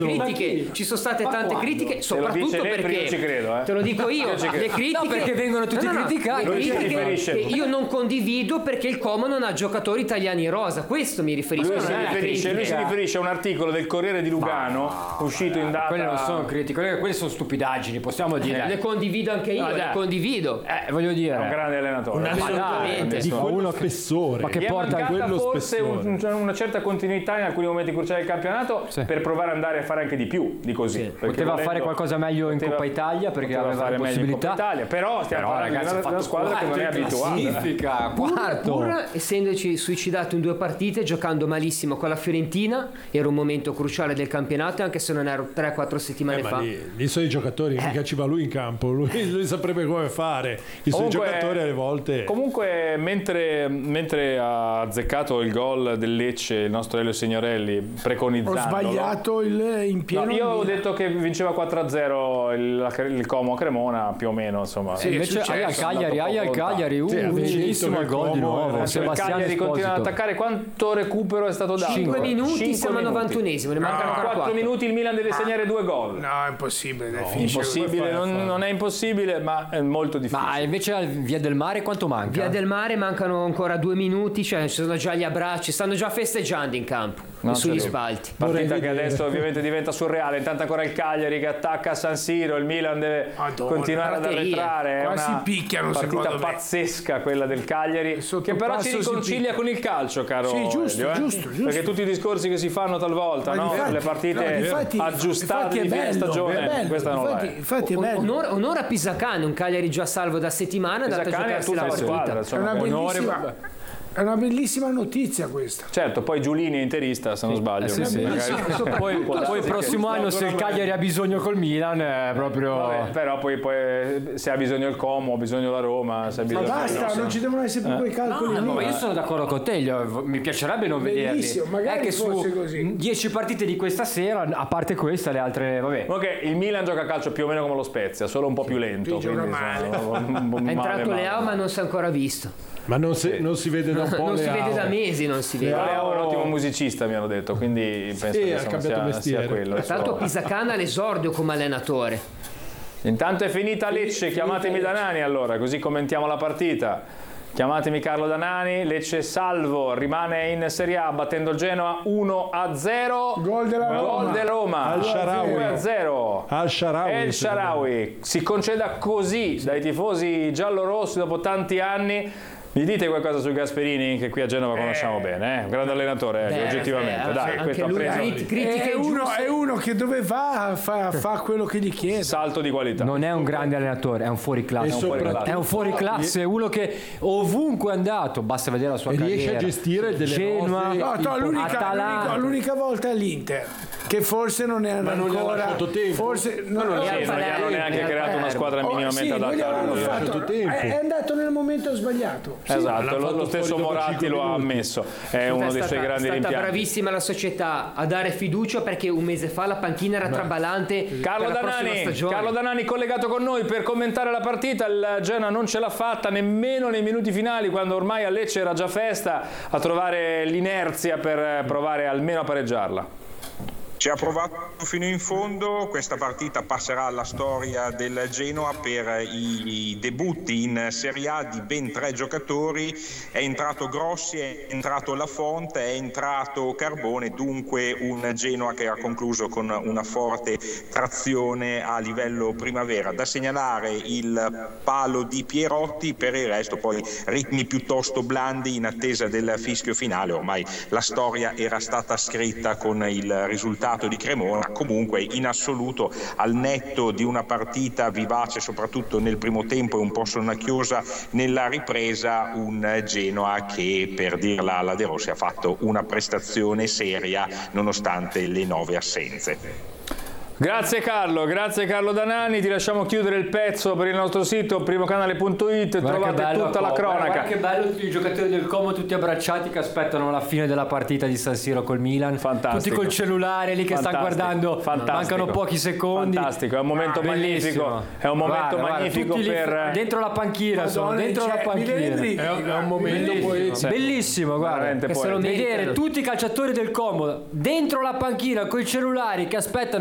critiche, ci sono state tante critiche, soprattutto perché ci credo, te lo dico io, le critiche perché vengono tutti criticati. Le critiche che io non condivido perché il Como non ha giocatori italiani in rosa, questo mi riferisco. Lui si riferisce a un articolo del Corriere di Lugano uscito in data. Quelle non sono critiche, quelle sono stupidaggini, possiamo dire. Le condivido anche io, le condivido. Voglio dire, è un grande allenatore. Assolutamente. Di quello spessore. Ma che Gli porta è quello forse spessore. una certa continuità in alcuni momenti cruciali del campionato per provare ad andare a fare anche di più di così. Poteva fare qualcosa meglio in Coppa Italia perché aveva la possibilità. Però stiamo parlando di una squadra che non è abituata. Pur essendoci suicidato in 2 partite, giocando malissimo con la Fiorentina, era un momento cruciale del campionato, anche se non ero 3-4 settimane fa. Lì sono i giocatori, mica ci va lui in campo, lui saprebbe come fare. I suoi giocatori alle volte. Comunque, mentre ha azzeccato il gol del Lecce, il nostro Elio Signorelli, preconizzando. Ho sbagliato in pieno. No, io ho detto che vinceva 4-0 il Como a Cremona, più o meno, insomma. Sì, invece hai al Cagliari, vicinissimo al gol di nuovo. Il Cagliari continua ad attaccare. Quanto recupero è stato dato? 5 minuti, siamo al 91esimo, ne mancano ancora 4 minuti, il Milan deve segnare 2 gol. No, è impossibile. Impossibile, non è impossibile, ma è molto difficile. Ma invece a Via del Mare quanto manca? Via del Mare mancano ancora 2 minuti, cioè ci sono già gli abbracci, stanno già festeggiando in campo, sugli spalti. Partita che adesso ovviamente diventa surreale. Intanto ancora il Cagliari che attacca a San Siro, il Milan deve continuare ad arretrare. Quasi è una picchiano, partita pazzesca quella del Cagliari, che però ci riconcilia con il calcio, caro. Sì, giusto, Elio, giusto. Perché tutti i discorsi che si fanno talvolta, no? Difatti, le partite aggiustate di fine stagione, questa non è. Infatti è bello. Onore a Pisacane, un Cagliari già salvo da settimana, da Pisacane a tutta la squadra, È una bellissima notizia questa. Certo, poi Giulini è interista, se non sbaglio. Poi il prossimo anno, se il Cagliari ha bisogno col Milan, è proprio. Vabbè, però poi se ha bisogno il Como, ha bisogno la Roma. Se ha bisogno Ma basta, non ci devono essere più quei calcoli. No, ma io sono d'accordo con te, mi piacerebbe non vederli. Magari è che fosse su così. 10 partite di questa sera, a parte questa, le altre, vabbè. Ok, il Milan gioca a calcio più o meno come lo Spezia, solo un po' più lento. Gioca male. È entrato Leao, ma non si è ancora visto. Ma non si vede da un po'. Non si vede da mesi, non si vede. Leao è un ottimo musicista, mi hanno detto, quindi penso che ha cambiato sia quello. Tra l'altro Pisacane all'esordio come allenatore. Intanto è finita Lecce, chiamatemi Danani allora, così commentiamo la partita. Chiamatemi Carlo Danani. Lecce salvo, rimane in Serie A battendo il Genoa 1-0. Gol della Roma. Al Shaarawy. 2-0. Al Shaarawy. El Shaarawy si conceda così dai tifosi giallorossi dopo tanti anni. Mi dite qualcosa su Gasperini, che qui a Genova conosciamo bene, un grande allenatore, oggettivamente. Dai, questo ha preso. È uno che dove va fa quello che gli chiede. Salto di qualità. Non è un grande allenatore, è un fuoriclasse. È un fuoriclasse, uno che ovunque è andato, basta vedere la sua carriera. Riesce a gestire delle Genoa, l'unica volta all'Inter, che forse non è ancora. Non gli ha lasciato tempo. Forse non gli hanno neanche creato una squadra minimamente adatta. È andato nel momento sbagliato. Esatto, lo stesso Moratti lo ha ammesso, è uno dei suoi grandi rimpianti. È stata bravissima la società a dare fiducia, perché un mese fa la panchina era traballante. Carlo Danani collegato con noi per commentare la partita. Il Genoa non ce l'ha fatta nemmeno nei minuti finali, quando ormai a Lecce era già festa, a trovare l'inerzia per provare almeno a pareggiarla. Ci ha provato fino in fondo, questa partita passerà alla storia del Genoa per i debutti in Serie A di ben 3 giocatori. È entrato Grossi, è entrato Lafont, è entrato Carbone, dunque un Genoa che ha concluso con una forte trazione a livello primavera. Da segnalare il palo di Pierotti, per il resto poi ritmi piuttosto blandi in attesa del fischio finale. Ormai la storia era stata scritta con il risultato di Cremona. Comunque in assoluto, al netto di una partita vivace soprattutto nel primo tempo e un po' sonnacchiosa nella ripresa, un Genoa che, per dirla alla De Rossi, ha fatto una prestazione seria nonostante le 9 assenze. Grazie Carlo Danani, ti lasciamo chiudere il pezzo per il nostro sito primocanale.it, trovate tutta la cronaca. Guarda che bello i giocatori del Como tutti abbracciati che aspettano la fine della partita di San Siro col Milan. Fantastico. Tutti col cellulare lì che stanno guardando, mancano pochi secondi. Fantastico, è un momento magnifico. È un momento magnifico per... Dentro la panchina, sono dentro la panchina. È un momento bellissimo, guarda. Vedere tutti i calciatori del Como dentro la panchina con i cellulari che aspettano